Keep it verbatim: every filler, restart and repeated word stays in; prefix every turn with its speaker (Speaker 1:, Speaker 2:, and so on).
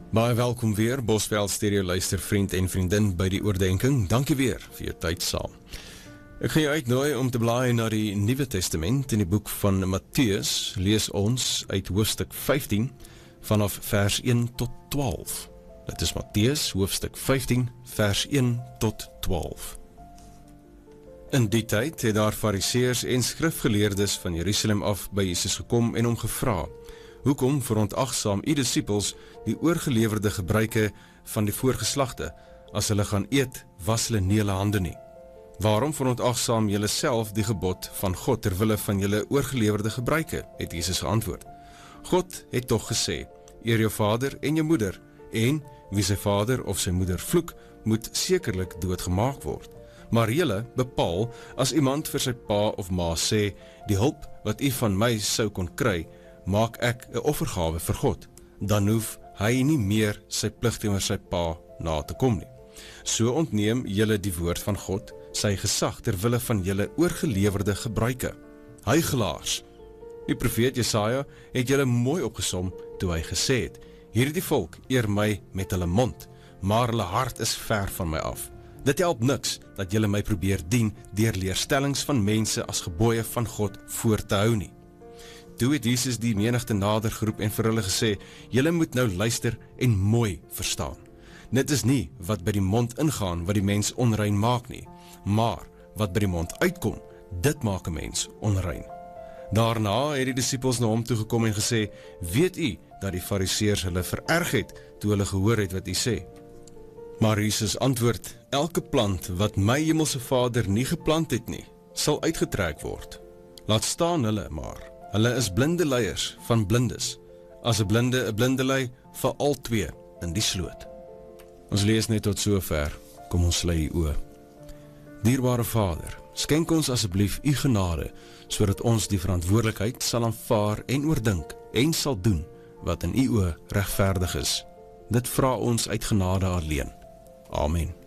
Speaker 1: Baie welkom weer, Bosveld Stereo luister vriend en vriendin by die oordenking. Dankie weer vir jou tyd saam. Ek gaan jou uitnooi om te blaai na die Nuwe Testament in die boek van Mattheus. Lees ons uit hoofstuk vyftien vanaf vers een tot twaalf. Dit is Mattheus hoofstuk vyftien vers een tot twaalf. In die tyd het daar fariseërs en skrifgeleerdes van Jerusalem af by Jesus gekom en hom gevra: hoekom verontagsaam u disippels die oorgelewerde gebruike van die voorgeslagte, as hulle gaan eet, was hulle nie hulle hande nie? Waarom verontagsaam julle self die gebod van God terwille van julle oorgelewerde gebruike? Het Jesus geantwoord: God het tog gesê, eer jou vader en jou moeder, en wie sy vader of sy moeder vloek, moet sekerlik doodgemaak word. Maar julle bepaal, as iemand vir sy pa of ma sê, die hulp wat u van my sou kon kry, maak ek 'n offergawe vir God, dan hoef hy nie meer sy plig teenoor sy pa na te kom nie. So ontneem julle die woord van God, sy gesag terwille van julle oorgelewerde gebruike. Huigelaars! Die profeet Jesaja het julle mooi opgesom toe hy gesê het: hierdie volk eer my met hulle mond, maar hulle hart is ver van my af. Dit help niks dat julle my probeer dien deur leerstellings van mense as gebooie van God voor te hou nie. Toe het Jesus die menigte nader geroep en vir hulle gesê: julle moet nou luister en mooi verstaan. Dit is nie wat by die mond ingaan wat die mens onrein maak nie, maar wat by die mond uitkom, dit maak 'n mens onrein. Daarna het die disippels na hom toegekom en gesê: weet u dat die fariseërs hulle vererg het toe hulle gehoor het wat u sê? Maar Jesus antwoord: elke plant wat my hemelse Vader nie geplant het nie, sal uitgetrek word. Laat staan hulle maar. Hulle is blinde leiers van blindes. As 'n blinde 'n blinde lei, val al twee in die sloot. Ons lees net tot sover. Kom ons sluit die oë. Dierbare Vader, skenk ons asseblief u genade, sodat ons die verantwoordelikheid sal aanvaar en oordink en sal doen wat in u oë regverdig is. Dit vra ons uit genade alleen. Amen.